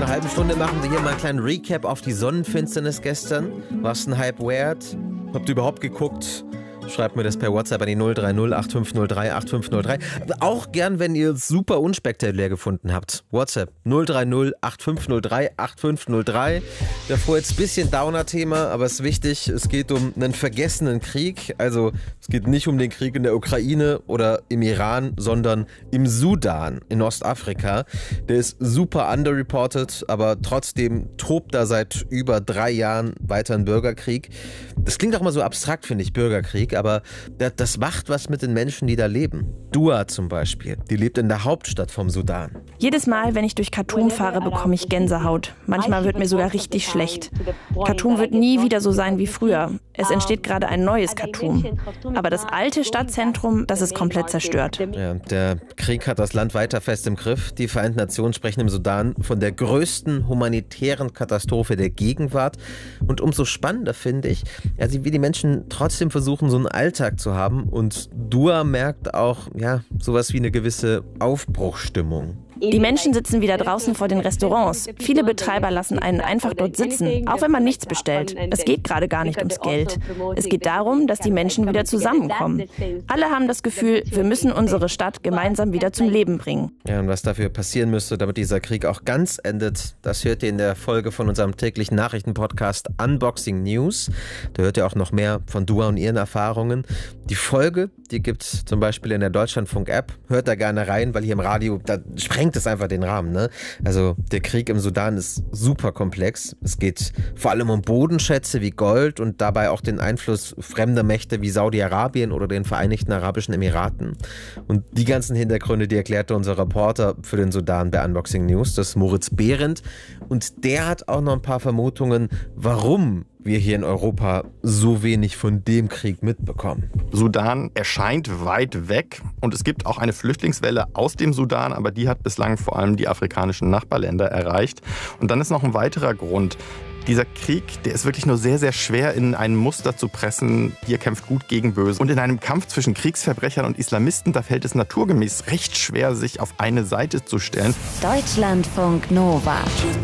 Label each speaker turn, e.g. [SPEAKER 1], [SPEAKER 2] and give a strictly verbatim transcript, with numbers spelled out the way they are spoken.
[SPEAKER 1] einer halben Stunde machen wir hier mal einen kleinen Recap auf die Sonnenfinsternis gestern. War es ein Hype wert? Habt ihr überhaupt geguckt? Schreibt mir das per WhatsApp an die null drei null acht fünf null drei acht fünf null drei. Auch gern, wenn ihr es super unspektakulär gefunden habt. WhatsApp null drei null acht fünf null drei acht fünf null drei. Davor jetzt ein bisschen Downer-Thema, aber es ist wichtig, es geht um einen vergessenen Krieg. Also es geht nicht um den Krieg in der Ukraine oder im Iran, sondern im Sudan in Ostafrika. Der ist super underreported, aber trotzdem tobt da seit über drei Jahren weiter ein Bürgerkrieg. Das klingt auch mal so abstrakt, finde ich, Bürgerkrieg, aber das macht was mit den Menschen, die da leben. Dua zum Beispiel, die lebt in der Hauptstadt vom Sudan.
[SPEAKER 2] Jedes Mal, wenn ich durch Khartoum fahre, bekomme ich Gänsehaut. Manchmal wird mir sogar richtig schlecht. Khartoum wird nie wieder so sein wie früher. Es entsteht gerade ein neues Khartoum. Aber das alte Stadtzentrum, das ist komplett zerstört.
[SPEAKER 1] Ja, der Krieg hat das Land weiter fest im Griff. Die Vereinten Nationen sprechen im Sudan von der größten humanitären Katastrophe der Gegenwart. Und umso spannender finde ich, also wie die Menschen trotzdem versuchen, so einen Alltag zu haben. Und Dua merkt auch, ja, sowas wie eine gewisse Aufbruchsstimmung.
[SPEAKER 2] Die Menschen sitzen wieder draußen vor den Restaurants. Viele Betreiber lassen einen einfach dort sitzen, auch wenn man nichts bestellt. Es geht gerade gar nicht ums Geld. Es geht darum, dass die Menschen wieder zusammenkommen. Alle haben das Gefühl, wir müssen unsere Stadt gemeinsam wieder zum Leben bringen.
[SPEAKER 1] Ja, und was dafür passieren müsste, damit dieser Krieg auch ganz endet, das hört ihr in der Folge von unserem täglichen Nachrichtenpodcast Unboxing News. Da hört ihr auch noch mehr von Dua und ihren Erfahrungen. Die Folge, die gibt es zum Beispiel in der Deutschlandfunk-App. Hört da gerne rein, weil hier im Radio, da sprengt es einfach den Rahmen, ne? Also der Krieg im Sudan ist super komplex. Es geht vor allem um Bodenschätze wie Gold und dabei auch den Einfluss fremder Mächte wie Saudi-Arabien oder den Vereinigten Arabischen Emiraten. Und die ganzen Hintergründe, die erklärte unser Reporter für den Sudan bei Unboxing News, das ist Moritz Behrendt. Und der hat auch noch ein paar Vermutungen, warum wir hier in Europa so wenig von dem Krieg mitbekommen.
[SPEAKER 3] Sudan erscheint weit weg und es gibt auch eine Flüchtlingswelle aus dem Sudan, aber die hat bislang vor allem die afrikanischen Nachbarländer erreicht. Und dann ist noch ein weiterer Grund. Dieser Krieg, der ist wirklich nur sehr, sehr schwer in ein Muster zu pressen. Hier kämpft Gut gegen Böse. Und in einem Kampf zwischen Kriegsverbrechern und Islamisten, da fällt es naturgemäß recht schwer, sich auf eine Seite zu stellen.
[SPEAKER 4] Deutschlandfunk Nova.